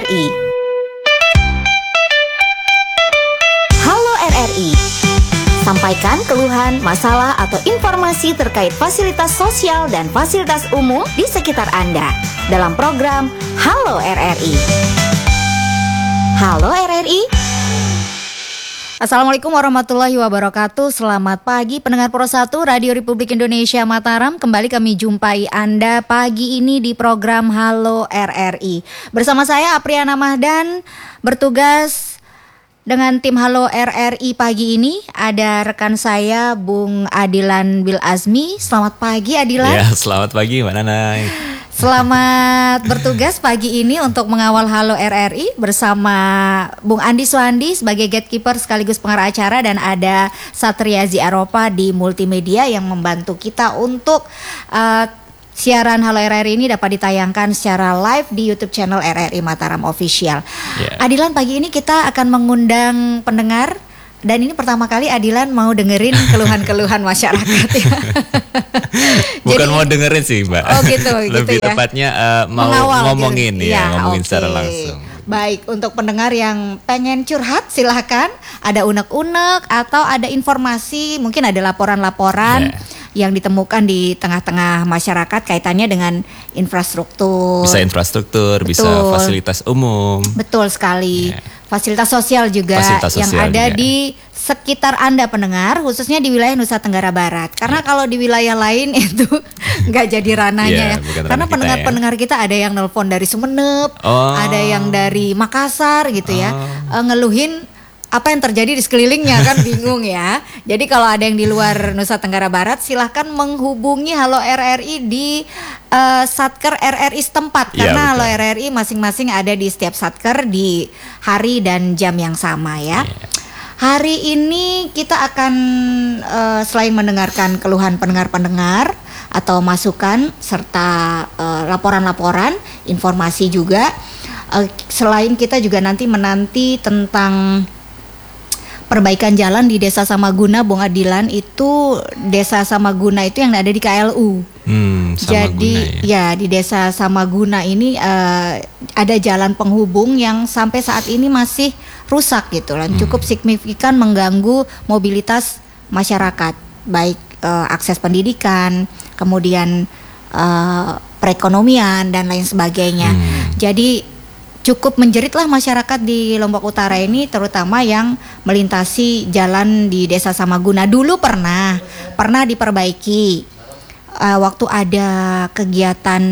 RRI. Halo RRI. Sampaikan keluhan, masalah, atau informasi terkait fasilitas sosial dan fasilitas umum di sekitar Anda dalam program Halo RRI. Halo RRI. Assalamualaikum warahmatullahi wabarakatuh. Selamat pagi pendengar Pro 1 Radio Republik Indonesia Mataram. Kembali kami jumpai Anda pagi ini di program Halo RRI. Bersama saya Apriana Mahdan, bertugas dengan tim Halo RRI pagi ini. Ada rekan saya Bung Adilan Bil Azmi. Selamat pagi Adilan. Ya, selamat pagi Mbak Nanay. Selamat bertugas pagi ini untuk mengawal Halo RRI bersama Bung Andi Suhandi sebagai gatekeeper sekaligus pengarah acara, dan ada Satriazi Aropa di multimedia yang membantu kita untuk siaran Halo RRI ini dapat ditayangkan secara live di YouTube channel RRI Mataram Official. Adilan, pagi ini kita akan mengundang pendengar. Dan ini pertama kali Adilan mau dengerin keluhan-keluhan masyarakat ya. Bukan Jadi, mau dengerin sih Mbak. Oh gitu, Lebih gitu ya. Tepatnya mau mengawal ngomongin gitu. ya, ngomongin okay. secara langsung. Baik, untuk pendengar yang pengen curhat silahkan. Ada unek-unek atau ada informasi, mungkin ada laporan-laporan yang ditemukan di tengah-tengah masyarakat kaitannya dengan infrastruktur. Bisa infrastruktur, Betul. bisa fasilitas umum. Betul sekali. Fasilitas sosial juga Fasilitas yang sosial ada juga. di sekitar Anda pendengar, khususnya di wilayah Nusa Tenggara Barat. Karena kalau di wilayah lain itu nggak jadi ranahnya ya. Karena pendengar-pendengar kita ada yang nelpon dari Sumeneb, ada yang dari Makassar gitu ya, ngeluhin apa yang terjadi di sekelilingnya, kan bingung ya. Jadi kalau ada yang di luar Nusa Tenggara Barat, silahkan menghubungi Halo RRI di Satker RRI setempat. Karena Halo RRI masing-masing ada di setiap Satker di hari dan jam yang sama ya. Hari ini kita akan selain mendengarkan keluhan pendengar-pendengar atau masukan serta laporan-laporan, informasi juga. Selain kita juga nanti menanti tentang perbaikan jalan di Desa Samaguna, Bung Adilan. Itu Desa Samaguna itu yang ada di KLU. Jadi ya di Desa Samaguna ini ada jalan penghubung yang sampai saat ini masih rusak gitu lah. Cukup signifikan mengganggu mobilitas masyarakat, baik akses pendidikan, kemudian perekonomian dan lain sebagainya. Jadi cukup menjeritlah masyarakat di Lombok Utara ini, terutama yang melintasi jalan di Desa Samaguna. Dulu pernah diperbaiki waktu ada kegiatan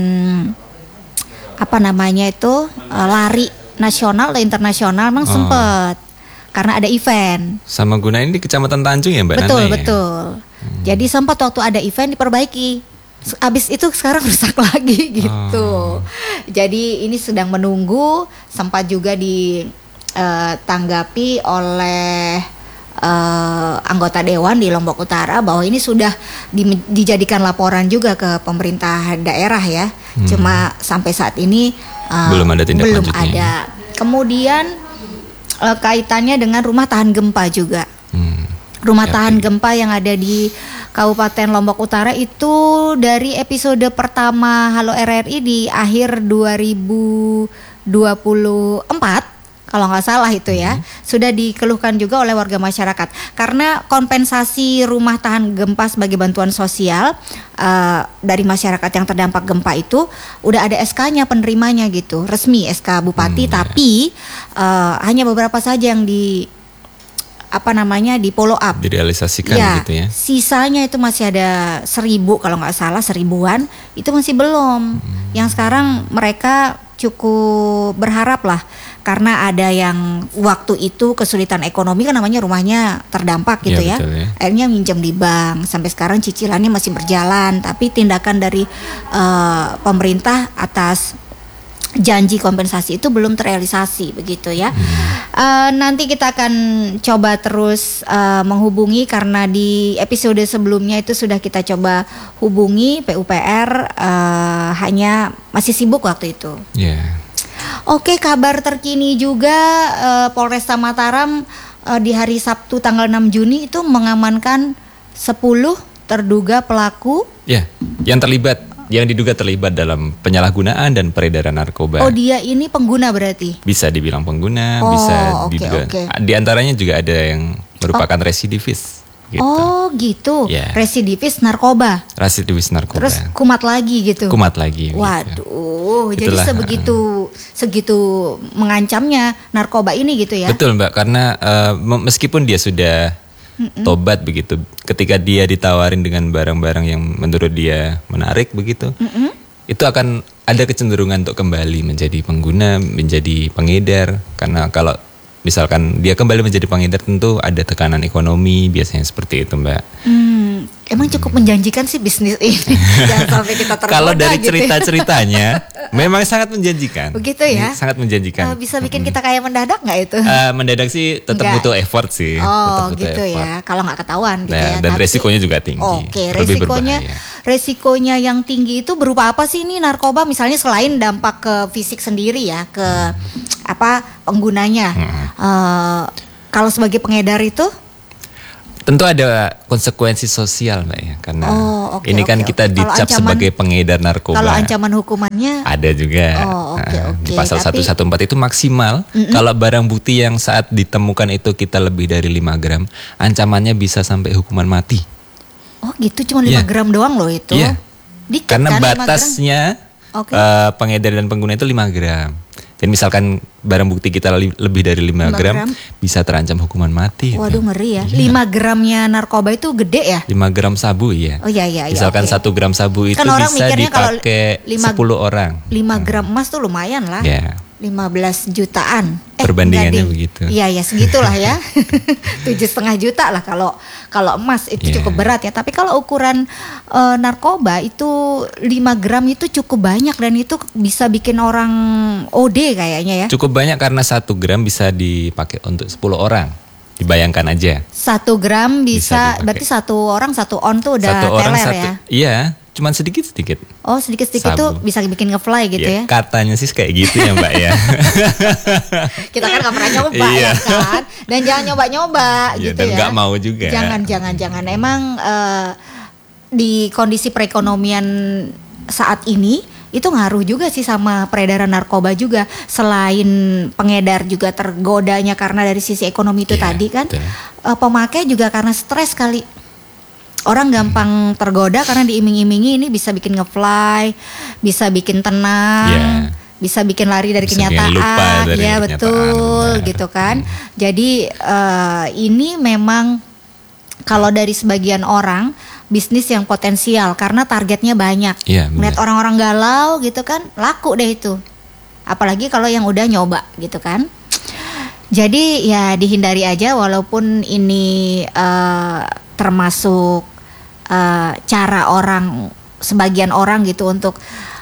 lari nasional atau internasional, memang sempet karena ada event. Samaguna ini di Kecamatan Tanjung ya Mbak Nanay? Betul. Jadi sempat waktu ada event diperbaiki. Abis itu sekarang rusak lagi gitu. Jadi ini sedang menunggu. Sempat juga ditanggapi oleh anggota dewan di Lombok Utara bahwa ini sudah dijadikan laporan juga ke pemerintah daerah ya. Cuma sampai saat ini belum ada tindak lanjutnya. Kemudian kaitannya dengan rumah tahan gempa juga. Rumah tahan gempa yang ada di Kabupaten Lombok Utara itu dari episode pertama Halo RRI di akhir 2024 kalau nggak salah itu ya, sudah dikeluhkan juga oleh warga masyarakat. Karena kompensasi rumah tahan gempa sebagai bantuan sosial dari masyarakat yang terdampak gempa itu udah ada SK-nya penerimanya gitu, resmi SK Bupati, tapi hanya beberapa saja yang di follow up, direalisasikan gitu ya. Sisanya itu masih ada 1.000 kalau nggak salah, 1.000-an itu masih belum. Yang sekarang mereka cukup berharap lah, karena ada yang waktu itu kesulitan ekonomi, kan namanya rumahnya terdampak gitu ya. Betul, ya. Akhirnya minjem di bank, sampai sekarang cicilannya masih berjalan, tapi tindakan dari pemerintah atas janji kompensasi itu belum terrealisasi begitu ya. Nanti kita akan coba terus menghubungi, karena di episode sebelumnya itu sudah kita coba hubungi PUPR, hanya masih sibuk waktu itu. Oke, kabar terkini juga Polresta Mataram di hari Sabtu tanggal 6 Juni itu mengamankan 10 terduga pelaku yang terlibat yang diduga terlibat dalam penyalahgunaan dan peredaran narkoba. Oh, dia ini pengguna berarti? Bisa dibilang pengguna, bisa diduga. Di antaranya juga ada yang merupakan residivis. Gitu. Oh gitu, residivis narkoba. Residivis narkoba. Terus kumat lagi gitu. Kumat lagi. Waduh, gitu. Jadi segitu mengancamnya narkoba ini gitu ya? Betul Mbak, karena meskipun dia sudah tobat begitu, ketika dia ditawarin dengan barang-barang yang menurut dia menarik begitu, itu akan ada kecenderungan untuk kembali menjadi pengguna, menjadi pengedar. Karena kalau misalkan dia kembali menjadi pengedar, tentu ada tekanan ekonomi, biasanya seperti itu Mbak. Emang cukup menjanjikan sih bisnis ini. Jangan sampai kita tergoda. Kalau dari cerita-ceritanya memang sangat menjanjikan. Begitu ya? Sangat menjanjikan. Bisa bikin kita kayak mendadak nggak itu? Mendadak sih tetap butuh effort sih. Oh gitu ya, kalau nggak ketahuan gitu ya. Dan resikonya juga tinggi. Oke, resikonya yang tinggi itu berupa apa sih ini narkoba? Misalnya selain dampak ke fisik sendiri ya, ke penggunanya. Kalau sebagai pengedar itu? Tentu ada konsekuensi sosial Mbak ya, karena ini kan kita dicap sebagai pengedar narkoba. Kalau ancaman hukumannya? Ada juga. Di pasal 114 itu maksimal kalau barang bukti yang saat ditemukan itu kita lebih dari 5 gram, ancamannya bisa sampai hukuman mati. Oh gitu, cuma 5 gram doang loh itu? Iya. Dikit, karena kan, batasnya pengedar dan pengguna itu 5 gram. Dan misalkan barang bukti kita lebih dari 5 gram bisa terancam hukuman mati. Waduh ngeri ya. 5 gramnya narkoba itu gede ya? 5 gram sabu ya. Oh iya. Misalkan 1 gram sabu itu kan bisa dipakai 10 orang. 5 gram emas tuh lumayan lah. 15 jutaan. Perbandingannya begitu. Iya segitulah ya. 7,5 juta lah kalau emas itu cukup berat ya. Tapi kalau ukuran narkoba itu 5 gram itu cukup banyak dan itu bisa bikin orang OD kayaknya ya. Cukup banyak karena 1 gram bisa dipakai untuk 10 orang. Dibayangkan aja. 1 gram bisa berarti 1 orang 1 on tuh udah teler ya. Iya. Cuman sedikit-sedikit. Oh sedikit-sedikit tuh bisa bikin ngefly gitu ya? Katanya sih kayak gitu ya Mbak ya. Kita kan gak pernah nyoba ya kan. Dan jangan nyoba-nyoba gitu dan ya. Dan gak mau juga. Jangan. Emang di kondisi perekonomian saat ini itu ngaruh juga sih sama peredaran narkoba juga. Selain pengedar juga tergodanya karena dari sisi ekonomi itu tadi kan. Pemakai juga karena stres kali. Orang gampang tergoda karena diiming-imingi ini bisa bikin ngefly, bisa bikin tenang, bisa bikin lari dari kenyataan, betul gitu kan. Jadi ini memang kalau dari sebagian orang bisnis yang potensial karena targetnya banyak. Melihat orang-orang galau gitu kan, laku deh itu. Apalagi kalau yang udah nyoba gitu kan. Jadi ya dihindari aja walaupun ini termasuk cara sebagian orang gitu untuk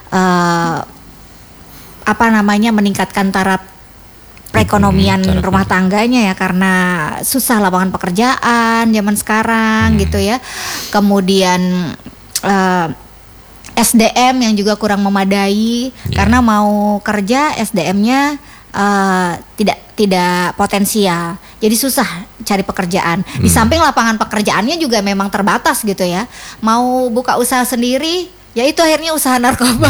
meningkatkan taraf perekonomian rumah tangganya ya, karena susah lapangan pekerjaan zaman sekarang gitu ya. Kemudian SDM yang juga kurang memadai karena mau kerja SDM-nya tidak potensial. Jadi susah cari pekerjaan. Di samping lapangan pekerjaannya juga memang terbatas gitu ya. Mau buka usaha sendiri, ya itu akhirnya usaha narkoba.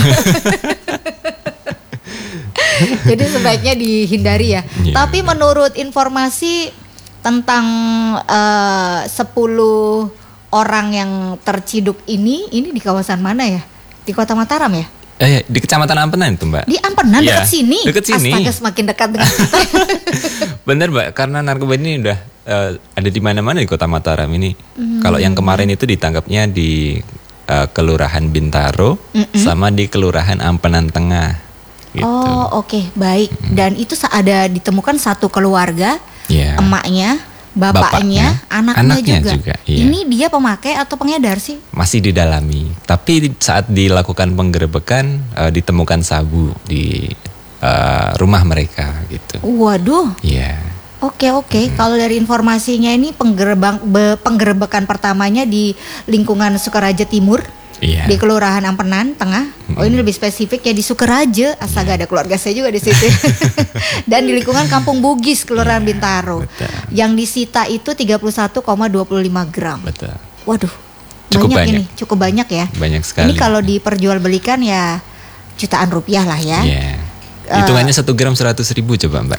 Jadi sebaiknya dihindari ya. Tapi menurut informasi tentang 10 orang yang terciduk ini di kawasan mana ya? Di Kota Mataram ya? Di Kecamatan Ampenan itu Mbak. Di Ampenan dekat sini. Astaga, semakin dekat dengan kita. Bener Mbak, karena narkoba ini udah ada di mana-mana di Kota Mataram ini. Kalau yang kemarin itu ditangkapnya di Kelurahan Bintaro sama di Kelurahan Ampenan Tengah. Gitu. Oh oke, baik. Dan itu ada ditemukan satu keluarga, emaknya, bapaknya, anaknya juga. Ini dia pemakai atau pengedar sih? Masih didalami. Tapi saat dilakukan penggerebekan ditemukan sabu di rumah mereka gitu. Waduh. Oke. Kalau dari informasinya ini penggerebekan pertamanya di lingkungan Sukaraja Timur. Di Kelurahan Ampenan Tengah. Oh ini lebih spesifik ya di Sukaraja. Astaga, ada keluarga saya juga di situ. Dan di lingkungan Kampung Bugis Kelurahan Bintaro. Betul. Yang disita itu 31,25 gram. Betul. Waduh. cukup banyak ya. Banyak sekali. Ini kalau diperjualbelikan ya jutaan rupiah lah ya. Yeah. Hitungannya 1 gram 100.000 coba Mbak.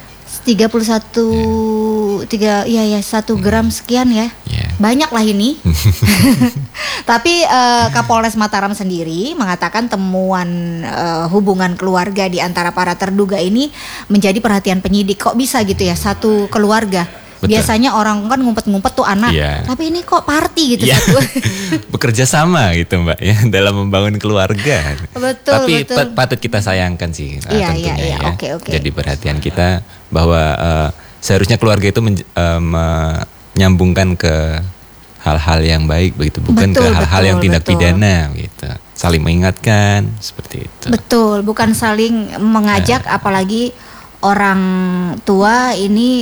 1 gram sekian ya. Yeah. Banyak lah ini. Tapi Kapolres Mataram sendiri mengatakan temuan hubungan keluarga di antara para terduga ini menjadi perhatian penyidik. Kok bisa gitu ya, satu keluarga? Betul. Biasanya orang kan ngumpet-ngumpet tuh anak, tapi ini kok party gitu satu. Bekerja sama gitu Mbak ya dalam membangun keluarga. Betul. Tapi patut kita sayangkan sih tentunya ya. Okay. Jadi perhatian kita bahwa seharusnya keluarga itu menyambungkan ke hal-hal yang baik begitu, bukan ke hal-hal yang tindak pidana gitu. Saling mengingatkan seperti itu. Betul, bukan saling mengajak apalagi orang tua ini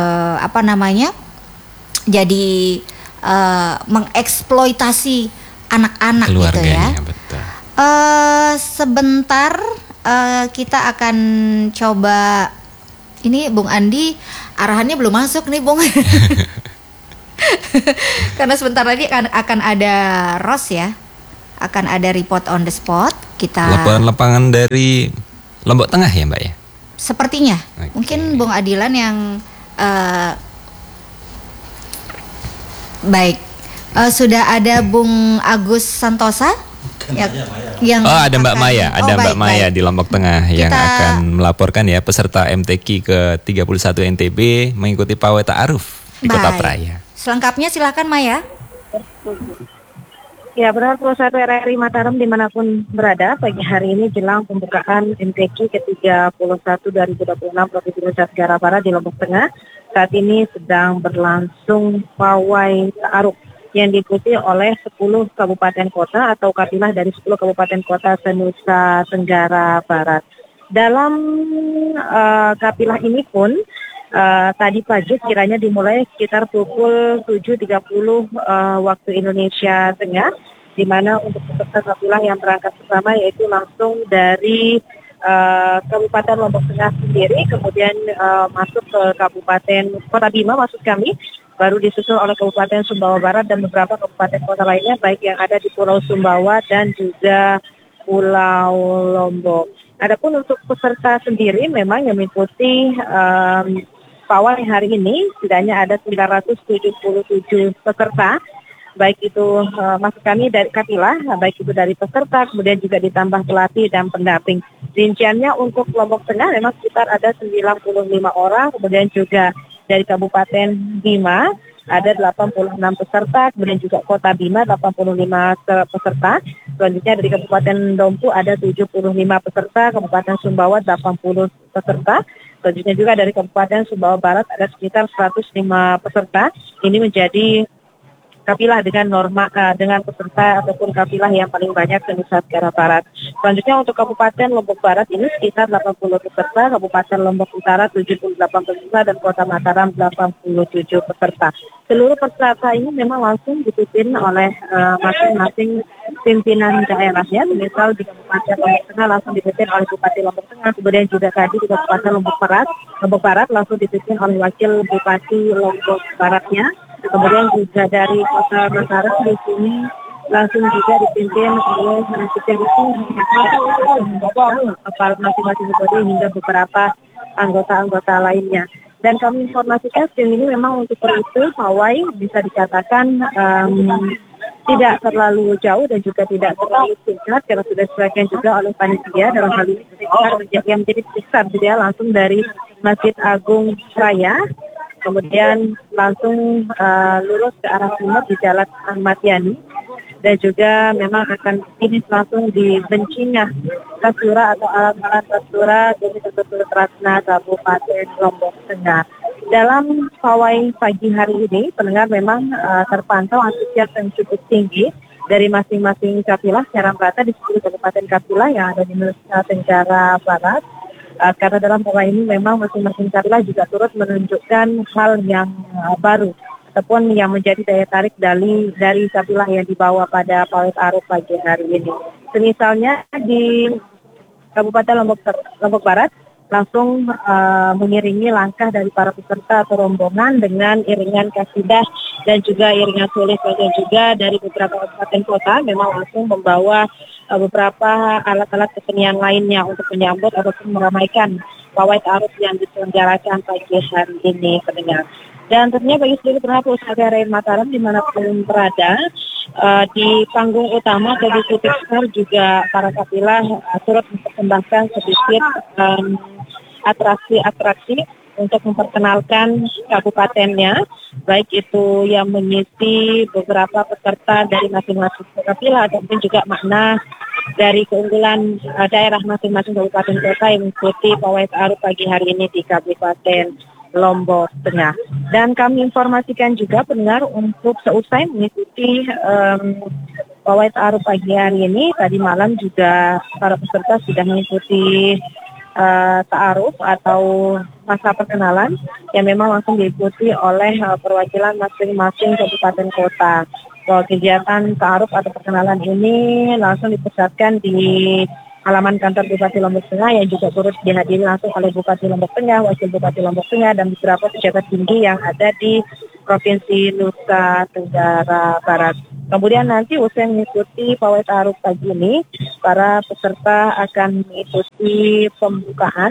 jadi mengeksploitasi anak-anak gitu ya. Betul. Sebentar kita akan coba ini Bung Andi, arahannya belum masuk nih Bung. Karena sebentar lagi akan ada Ros ya, akan ada report on the spot. Kita laporan lapangan dari Lombok Tengah ya Mbak ya. Sepertinya, mungkin Bung Adilan yang baik. Sudah ada Bung Agus Santosa yang ada Mbak Maya, Mbak Maya di Lombok Tengah yang akan melaporkan ya peserta MTQ ke 31 NTB mengikuti pawai ta'aruf di Kota Praia. Selengkapnya silakan Maya. Ya, benar 21 RRI Mataram dimanapun berada, pagi hari ini jelang pembukaan MTQ ke-31 2026 Provinsi Nusa Tenggara Barat di Lombok Tengah. Saat ini sedang berlangsung pawai ta'aruf yang diikuti oleh 10 kabupaten kota atau kapilah dari 10 kabupaten kota se-Nusa Tenggara Barat. Dalam kapilah ini pun tadi pagi kiranya dimulai sekitar pukul 7.30 waktu Indonesia Tengah, di mana untuk peserta kapilah yang berangkat pertama yaitu langsung dari Kabupaten Lombok Tengah sendiri, kemudian masuk ke Kabupaten Kota Bima maksud kami, baru disusul oleh Kabupaten Sumbawa Barat dan beberapa kabupaten kota lainnya baik yang ada di Pulau Sumbawa dan juga Pulau Lombok. Adapun untuk peserta sendiri memang yang mengikuti pawai hari ini setidaknya ada 977 peserta, baik itu maksud kami dari kapilah, baik itu dari peserta, kemudian juga ditambah pelatih dan pendamping. Rinciannya untuk Lombok Tengah memang sekitar ada 95 orang, kemudian juga dari Kabupaten Bima ada 86 peserta, kemudian juga Kota Bima 85 peserta. Selanjutnya dari Kabupaten Dompu ada 75 peserta, Kabupaten Sumbawa 80 peserta. Selanjutnya juga dari Kabupaten Sumbawa Barat ada sekitar 105 peserta. Ini menjadi kapilah dengan peserta ataupun kapilah yang paling banyak di Nusa Tenggara Barat. Selanjutnya untuk Kabupaten Lombok Barat ini sekitar 80 peserta, Kabupaten Lombok Utara 78 peserta, dan Kota Mataram 87 peserta. Seluruh peserta ini memang langsung dipimpin oleh masing-masing pimpinan daerahnya. Misal di Kabupaten Lombok Tengah langsung dipimpin oleh Bupati Lombok Tengah, kemudian juga tadi di Kabupaten Lombok Barat langsung dipimpin oleh Wakil Bupati Lombok Baratnya. Kemudian juga dari Kota Mataram di sini langsung juga dipimpin oleh masing-masing bupati hingga beberapa anggota-anggota lainnya. Dan kami informasikan sejauh ini memang untuk itu pawai bisa dikatakan tidak terlalu jauh dan juga tidak terlalu singkat karena sudah disesuaikan juga oleh panitia dalam hal ini yang menjadi besar juga langsung dari Masjid Agung Raya. Kemudian langsung lurus ke arah timur di Jalan Ahmad Yani, dan juga memang akan finish langsung di Bencingah Kasura atau alat-alat Kasura dari Tertutup Ratna Kabupaten Lombok Tengah. Dalam pawai pagi hari ini pendengar memang terpantau antusias yang cukup tinggi dari masing-masing kapilah secara merata di 10 kabupaten kapilah yang ada di Nusa Tenggara Barat. Karena dalam pawai ini memang masing-masing kapilah juga turut menunjukkan hal yang baru ataupun yang menjadi daya tarik dari kapilah yang dibawa pada pawai ta'aruf pagi hari ini. Semisalnya di Kabupaten Lombok Barat langsung mengiringi langkah dari para peserta atau rombongan dengan iringan kasidah dan juga iringan sulis, dan juga dari beberapa kabupaten kota memang langsung membawa beberapa alat-alat kesenian lainnya untuk menyambut ataupun meramaikan pawai ta'aruf yang diselenggarakan pagi hari ini, pendengar. Dan tentunya bagi seluruh penonton usaha RRI Mataram dimanapun berada, di panggung utama atau di titik start juga para kafilah turut mempersembahkan sedikit atraksi-atraksi untuk memperkenalkan kabupatennya, baik itu yang mengisi beberapa peserta dari masing-masing kafilah ataupun juga makna dari keunggulan daerah masing-masing kabupaten kota yang mengikuti pawai ta'aruf pagi hari ini di Kabupaten Lombok Tengah. Dan kami informasikan juga pendengar untuk seusai mengikuti pawai ta'aruf pagi hari ini, tadi malam juga para peserta sudah mengikuti ta'aruf atau masa perkenalan yang memang langsung diikuti oleh perwakilan masing-masing kabupaten kota. Bahwa kegiatan ta'aruf atau perkenalan ini langsung dipusatkan di halaman kantor Bupati Lombok Tengah yang juga turut dihadiri langsung oleh Bupati Lombok Tengah, Wakil Bupati Lombok Tengah, dan beberapa pejabat tinggi yang ada di Provinsi Nusa Tenggara Barat. Kemudian nanti usai mengikuti pawai ta'aruf pagi ini, para peserta akan mengikuti pembukaan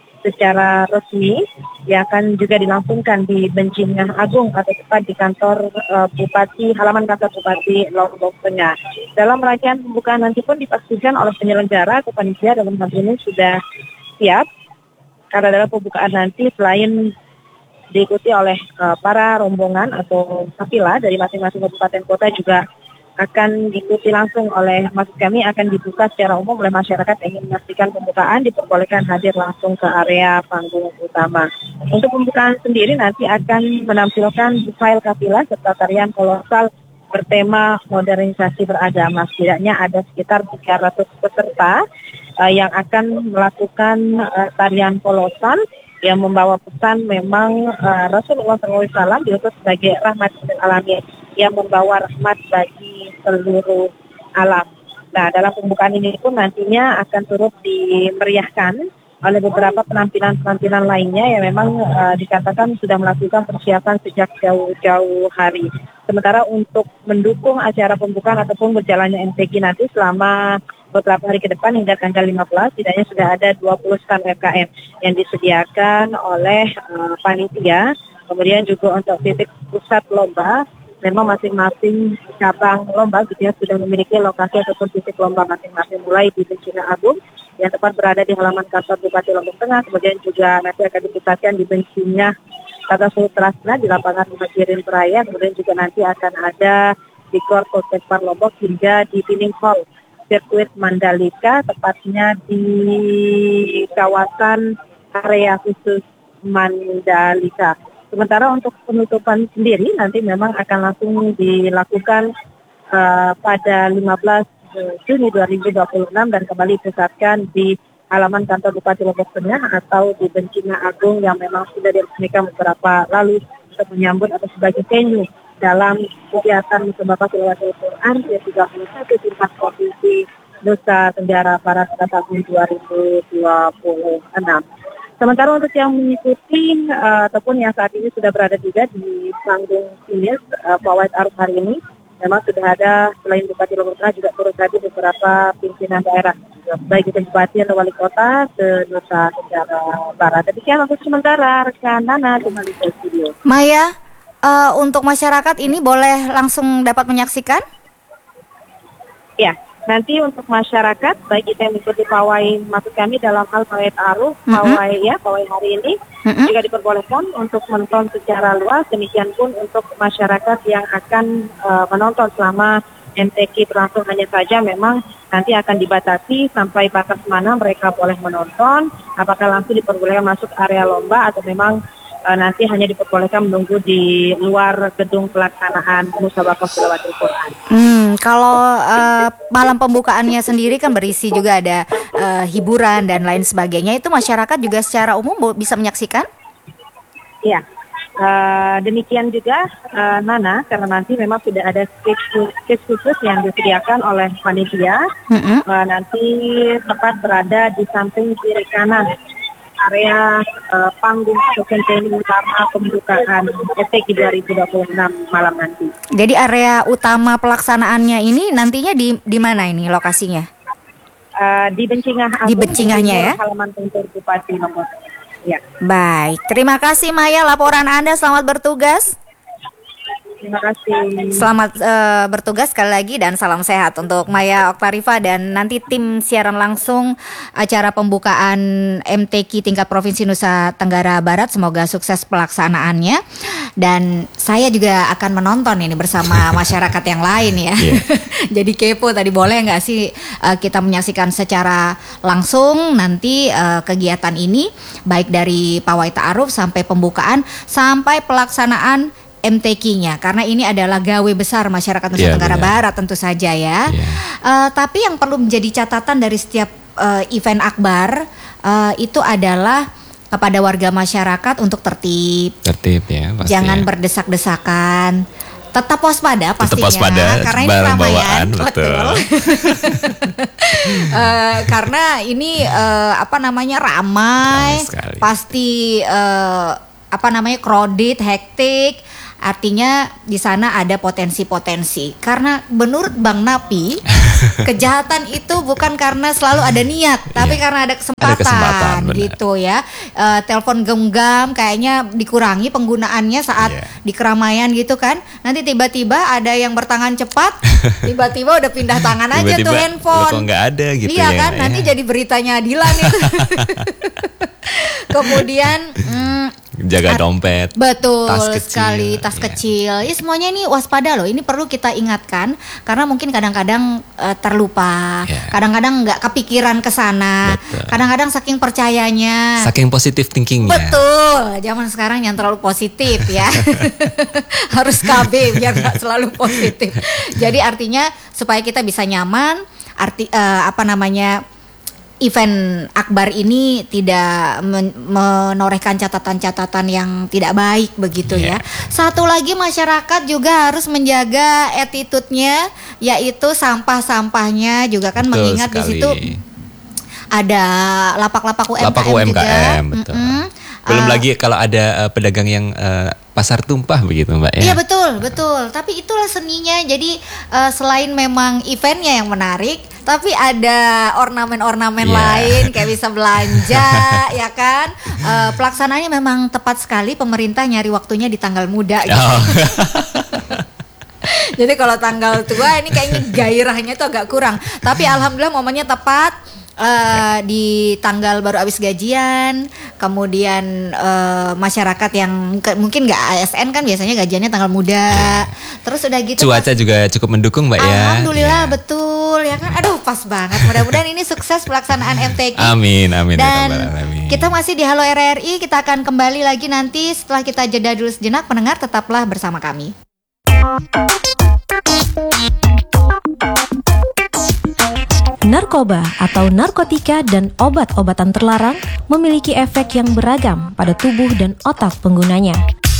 secara resmi yang akan juga dilangsungkan di Bencina Agung atau tepat di kantor Bupati, halaman kantor Bupati Lombok Tengah. Dalam rangkaian pembukaan nanti pun dipastikan oleh penyelenggara atau panitia dalam hal ini sudah siap, karena dalam pembukaan nanti selain diikuti oleh para rombongan atau kafilah dari masing-masing kabupaten kota juga akan diikuti langsung oleh, maksud kami akan dibuka secara umum oleh masyarakat yang ingin menyaksikan pembukaan, diperbolehkan hadir langsung ke area panggung utama. Untuk pembukaan sendiri nanti akan menampilkan file kafilah serta tarian kolosal bertema modernisasi beragama. Setidaknya ada sekitar 300 peserta yang akan melakukan tarian kolosal yang membawa pesan memang Rasulullah SAW diutus sebagai rahmat lil alamin, yang membawa rahmat bagi seluruh alam. Nah, dalam pembukaan ini pun nantinya akan turut dimeriahkan oleh beberapa penampilan-penampilan lainnya yang memang dikatakan sudah melakukan persiapan sejak jauh-jauh hari. Sementara untuk mendukung acara pembukaan ataupun berjalannya MTQ nanti selama beberapa hari ke depan hingga tanggal 15, setidaknya sudah ada 20 stand UMKM yang disediakan oleh panitia. Kemudian juga untuk titik pusat lomba, memang masing-masing cabang lomba gitu ya, sudah memiliki lokasi ataupun titik lomba masing-masing, mulai di Bencina Agung yang tepat berada di halaman kantor Bupati Lombok Tengah, kemudian juga nanti akan dipusatkan di Bencina Tata Sultrasna di lapangan Muhajirin Peraya, kemudian juga nanti akan ada di Gor Polsekpar Lombok hingga di Pinning Hall sirkuit Mandalika, tepatnya di kawasan area khusus Mandalika. Sementara untuk penutupan sendiri nanti memang akan langsung dilakukan pada 15 Juni 2026 dan kembali pusatkan di halaman kantor Bupati Lombok Tengah atau di Bencina Agung yang memang sudah diresmikan beberapa lalu untuk menyambut atau sebagai venue dalam kegiatan Musabaqah Tilawatil Quran ke-31 tingkat provinsi Nusa Tenggara Barat pada tahun 2026. Sementara untuk yang mengikuti ataupun yang saat ini sudah berada juga di panggung finish pawai ta'aruf hari ini, memang sudah ada selain Bupati Lombok Tengah juga turut hadir beberapa pimpinan daerah, baik itu Bupati atau Wali Kota ke Nusa Tenggara Barat. Demikian untuk sementara, rekan Nana kembali ke studio. Maya, untuk masyarakat ini boleh langsung dapat menyaksikan? Ya. Nanti untuk masyarakat, baik itu yang mengikuti pawai, maksud kami dalam hal pawai ta'aruf, pawai hari ini, juga diperbolehkan untuk menonton secara luas. Demikian pun untuk masyarakat yang akan menonton selama MTQ berlangsung, hanya saja memang nanti akan dibatasi sampai batas mana mereka boleh menonton, apakah langsung diperbolehkan masuk area lomba atau memang nanti hanya diperbolehkan menunggu di luar gedung pelaksanaan Musabaqah Tilawatil Quran. Kalau malam pembukaannya sendiri kan berisi juga ada hiburan dan lain sebagainya, itu masyarakat juga secara umum bisa menyaksikan? Iya, demikian juga Nana, karena nanti memang sudah ada stage khusus yang disediakan oleh panitia, nanti tepat berada di samping kiri kanan area panggung atau venue utama pembukaan MTQ 2026 malam nanti. Jadi area utama pelaksanaannya ini nantinya di mana ini lokasinya? Di Bencingah. Di Bencingahnya ya? Halaman kantor Bupati Lombok. Ya. Baik, terima kasih Maya laporan Anda, selamat bertugas. Terima kasih. Selamat bertugas sekali lagi dan salam sehat untuk Maya Oktarifa dan nanti tim siaran langsung acara pembukaan MTQ tingkat Provinsi Nusa Tenggara Barat. Semoga sukses pelaksanaannya dan saya juga akan menonton ini bersama masyarakat yang lain ya. Jadi kepo tadi, boleh nggak sih kita menyaksikan secara langsung nanti kegiatan ini baik dari pawai ta'aruf sampai pembukaan sampai pelaksanaan MTQ-nya, karena ini adalah gawe besar masyarakat Nusa Tenggara Barat tentu saja ya. Tapi yang perlu menjadi catatan dari setiap event akbar itu adalah kepada warga masyarakat untuk tertib ya, pasti jangan berdesak-desakan, tetap waspada pastinya, karena ini keramaian, betul. Karena ini ramai, pasti crowded, hektik. Artinya di sana ada potensi-potensi. Karena menurut Bang Napi, kejahatan itu bukan karena selalu ada niat, tapi karena ada kesempatan gitu ya. Telepon genggam kayaknya dikurangi penggunaannya saat di keramaian gitu kan. Nanti tiba-tiba ada yang bertangan cepat, tiba-tiba udah pindah tangan aja tuh handphone. Kok nggak ada gitu ya. Iya kan, nanti jadi beritanya Dilan itu. Kemudian jaga dompet, betul sekali, tas kecil. Ya semuanya ini waspada loh. Ini perlu kita ingatkan karena mungkin kadang-kadang terlupa, kadang-kadang nggak kepikiran ke sana, kadang-kadang saking percayanya, saking positif thinkingnya. Betul, zaman sekarang yang terlalu positif ya. Harus KB biar nggak selalu positif. Jadi artinya supaya kita bisa nyaman, event akbar ini tidak menorehkan catatan-catatan yang tidak baik begitu ya. Satu lagi masyarakat juga harus menjaga attitude-nya, yaitu sampah-sampahnya juga kan. Betul mengingat sekali. Di situ ada lapak-lapak UMKM juga. Betul. Belum lagi kalau ada pedagang yang pasar tumpah begitu Mbak ya. Iya betul. Tapi itulah seninya. Jadi selain memang eventnya yang menarik, tapi ada ornamen-ornamen lain kayak bisa belanja ya kan. Pelaksanaannya memang tepat sekali. Pemerintah nyari waktunya di tanggal muda gitu. Jadi kalau tanggal tua ini kayaknya gairahnya tuh agak kurang. Tapi alhamdulillah momennya tepat. Di tanggal baru habis gajian, kemudian masyarakat yang mungkin nggak ASN kan biasanya gajiannya tanggal muda, terus udah gitu cuaca juga cukup mendukung Mbak ya. Alhamdulillah betul ya kan. Aduh pas banget, mudah-mudahan ini sukses pelaksanaan MTQ. Amin. Dan kita masih di Halo RRI, kita akan kembali lagi nanti setelah kita jeda dulu sejenak. Pendengar tetaplah bersama kami. Narkoba atau narkotika dan obat-obatan terlarang memiliki efek yang beragam pada tubuh dan otak penggunanya.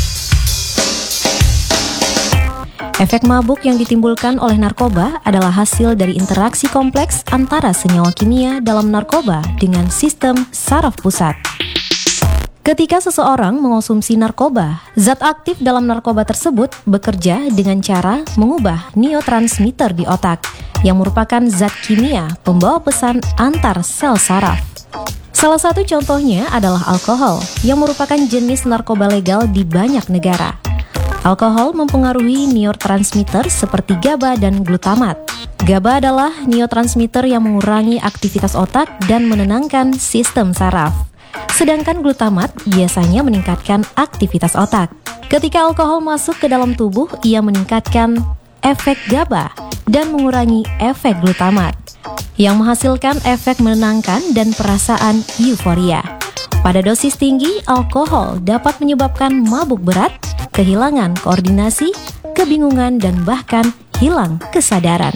Efek mabuk yang ditimbulkan oleh narkoba adalah hasil dari interaksi kompleks antara senyawa kimia dalam narkoba dengan sistem saraf pusat. Ketika seseorang mengonsumsi narkoba, zat aktif dalam narkoba tersebut bekerja dengan cara mengubah neurotransmitter di otak, yang merupakan zat kimia pembawa pesan antar sel saraf. Salah satu contohnya adalah alkohol, yang merupakan jenis narkoba legal di banyak negara. Alkohol mempengaruhi neurotransmitter seperti GABA dan glutamat. GABA adalah neurotransmitter yang mengurangi aktivitas otak dan menenangkan sistem saraf. Sedangkan glutamat biasanya meningkatkan aktivitas otak. Ketika alkohol masuk ke dalam tubuh, ia meningkatkan efek GABA dan mengurangi efek glutamat, yang menghasilkan efek menenangkan dan perasaan euforia. Pada dosis tinggi, alkohol dapat menyebabkan mabuk berat, kehilangan koordinasi, kebingungan, dan bahkan hilang kesadaran.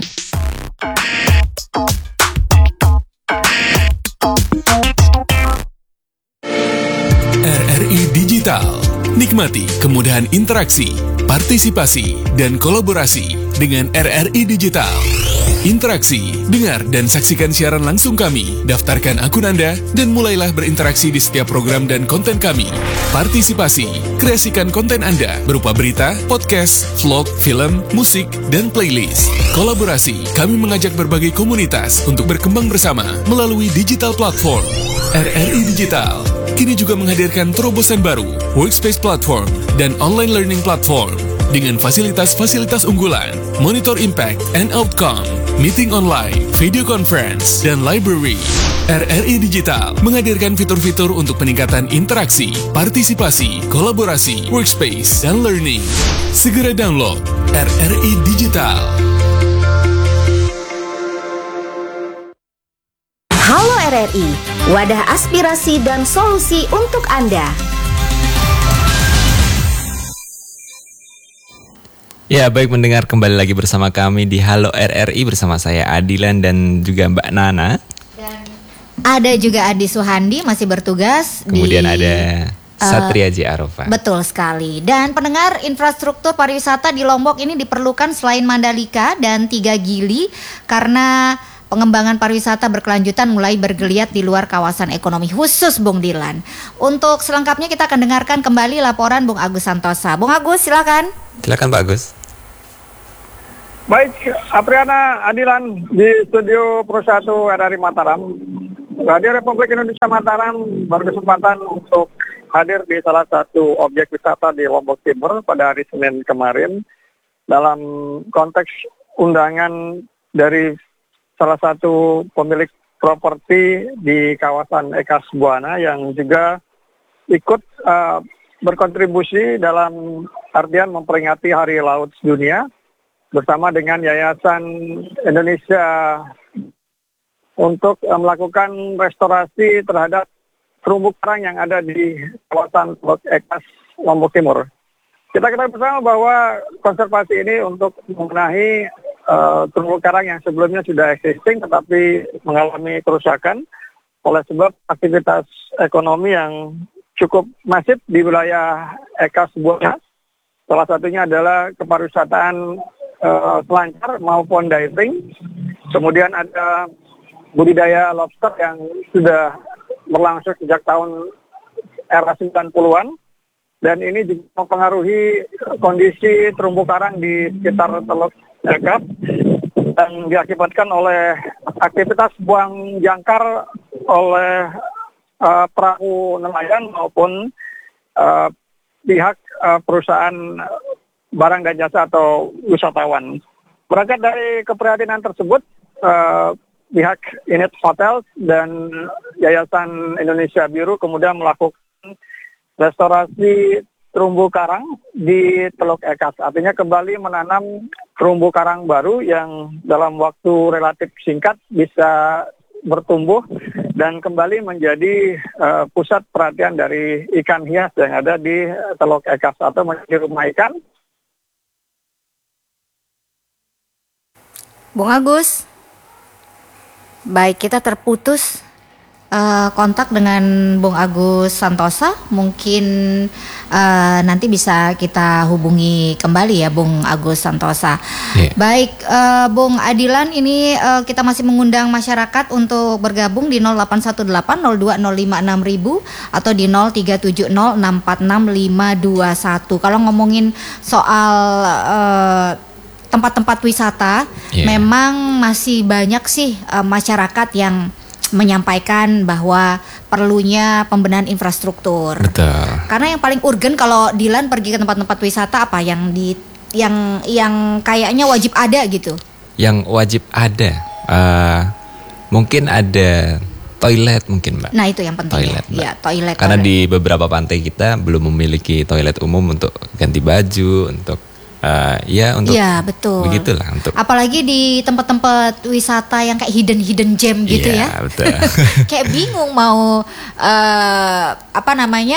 RRI Digital. Nikmati kemudahan interaksi, partisipasi, dan kolaborasi dengan RRI Digital. Interaksi, dengar dan saksikan siaran langsung kami. Daftarkan akun Anda dan mulailah berinteraksi di setiap program dan konten kami. Partisipasi, kreasikan konten Anda berupa berita, podcast, vlog, film, musik, dan playlist. Kolaborasi, kami mengajak berbagai komunitas untuk berkembang bersama melalui digital platform. RRI Digital kini juga menghadirkan terobosan baru, workspace platform, dan online learning platform. Dengan fasilitas-fasilitas unggulan, monitor impact and outcome, meeting online, video conference, dan library. RRI Digital menghadirkan fitur-fitur untuk peningkatan interaksi, partisipasi, kolaborasi, workspace, dan learning. Segera download RRI Digital. Halo RRI, wadah aspirasi dan solusi untuk Anda. Ya, baik mendengar, kembali lagi bersama kami di Halo RRI bersama saya Adilan dan juga Mbak Nana. Dan ada juga Adi Suhandi masih bertugas. Kemudian ada Satria J. Arofah. Betul sekali. Dan pendengar, infrastruktur pariwisata di Lombok ini diperlukan selain Mandalika dan 3 Gili karena pengembangan pariwisata berkelanjutan mulai bergeliat di luar kawasan ekonomi khusus, Bung Dilan. Untuk selengkapnya kita akan dengarkan kembali laporan Bung Agus Santosa. Bung Agus, silakan. Silakan Pak Agus. Baik, Apriana, Adilan di studio Pro 1 RRI Mataram. Radio Republik Indonesia Mataram berkesempatan untuk hadir di salah satu objek wisata di Lombok Timur pada hari Senin kemarin dalam konteks undangan dari salah satu pemilik properti di kawasan Ekas Buana yang juga ikut berkontribusi dalam artian memperingati Hari Laut Dunia bersama dengan Yayasan Indonesia untuk melakukan restorasi terhadap terumbu karang yang ada di kawasan Ekas Lombok Timur. Kita ketahui bersama bahwa konservasi ini untuk membenahi terumbu karang yang sebelumnya sudah existing tetapi mengalami kerusakan oleh sebab aktivitas ekonomi yang cukup masif di wilayah Ekas Buana. Salah satunya adalah kepariwisataan selancar maupun diving. Kemudian ada budidaya lobster yang sudah berlangsung sejak tahun era 90-an. Dan ini juga mempengaruhi kondisi terumbu karang di sekitar Teluk Ekas dan diakibatkan oleh aktivitas buang jangkar oleh perahu nelayan maupun pihak perusahaan barang dan jasa atau wisatawan. Berangkat dari keprihatinan tersebut, pihak Init Hotel dan Yayasan Indonesia Biru kemudian melakukan restorasi terumbu karang di Teluk Ekas. Artinya kembali menanam terumbu karang baru yang dalam waktu relatif singkat bisa bertumbuh dan kembali menjadi pusat perhatian dari ikan hias yang ada di Teluk Ekas atau menjadi rumah ikan. Bung Agus, baik, kita terputus kontak dengan Bung Agus Santosa. Mungkin nanti bisa kita hubungi kembali ya Bung Agus Santosa. Yeah. Baik, Bung Adilan, ini kita masih mengundang masyarakat untuk bergabung di 0818-02056000 atau di 0370646521. Kalau ngomongin soal tempat-tempat wisata, memang masih banyak sih masyarakat yang menyampaikan bahwa perlunya pembenahan infrastruktur. Betul. Karena yang paling urgen kalau Dilan pergi ke tempat-tempat wisata apa yang kayaknya wajib ada gitu? Yang wajib ada, mungkin ada toilet mungkin Mbak. Nah itu yang penting. Toilet, ya, toilet. Karena di beberapa pantai kita belum memiliki toilet umum untuk ganti baju, untuk untuk betul. Begitulah untuk. Apalagi di tempat-tempat wisata yang kayak hidden gem gitu ya. Betul. Kayak bingung mau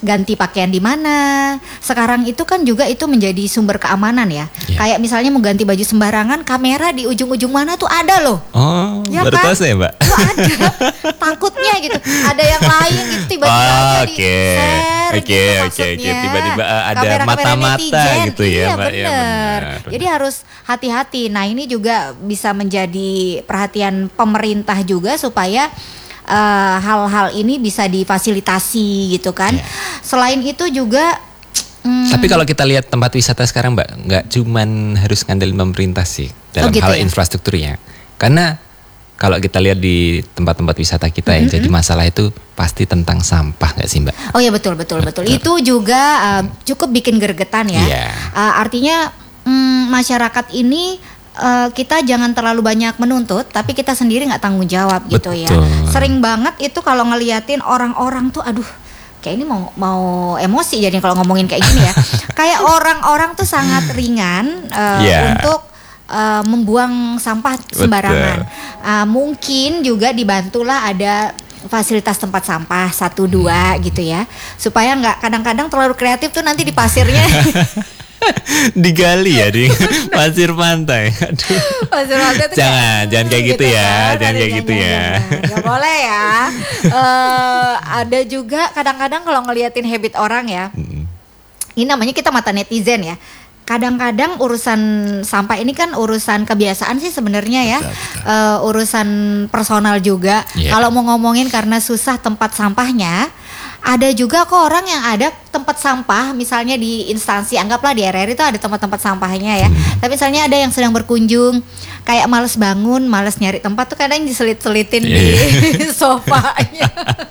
ganti pakaian di mana. Sekarang itu kan juga itu menjadi sumber keamanan ya. Kayak misalnya mau ganti baju sembarangan, kamera di ujung-ujung mana tuh ada loh. Oh, ya baru kan? tahu saya, Mbak. Tuh ada. Takutnya gitu. Ada yang lain gitu tiba-tiba aja di-share gitu maksudnya. Tiba-tiba ada Kamera-kamera mata-mata netizen. gitu ya, iya, Mbak. Bener. Jadi harus hati-hati. Nah, ini juga bisa menjadi perhatian pemerintah juga supaya hal-hal ini bisa difasilitasi gitu kan. Selain itu juga tapi kalau kita lihat tempat wisata sekarang, Mbak, nggak cuman harus ngandelin pemerintah sih dalam gitu hal ya? infrastrukturnya. Karena kalau kita lihat di tempat-tempat wisata kita yang jadi masalah itu pasti tentang sampah, nggak sih, Mbak? Oh ya, betul. Itu juga cukup bikin gergetan ya. Artinya masyarakat ini kita jangan terlalu banyak menuntut, tapi kita sendiri nggak tanggung jawab gitu ya. Sering banget itu kalau ngeliatin orang-orang tuh, aduh, kayak ini mau emosi jadi kalau ngomongin kayak gini ya. Kayak orang-orang tuh sangat ringan untuk membuang sampah sembarangan. Mungkin juga dibantulah ada fasilitas tempat sampah 1-2 gitu ya, supaya nggak kadang-kadang terlalu kreatif tuh nanti di pasirnya. Digali ya di pasir pantai. Aduh. Pasir pantai tuh jangan kayak gitu ya, jangan kayak gitu ya. Gak boleh ya. Ada juga kadang-kadang kalau ngeliatin habit orang ya, ini namanya kita mata netizen ya. Kadang-kadang urusan sampah ini kan urusan kebiasaan sih sebenarnya ya, urusan personal juga. Kalau mau ngomongin karena susah tempat sampahnya, ada juga kok orang yang ada tempat sampah, misalnya di instansi, anggaplah di RRI itu ada tempat-tempat sampahnya ya. Tapi misalnya ada yang sedang berkunjung, kayak males bangun, males nyari tempat tuh kadang diselit-selitin di sofanya.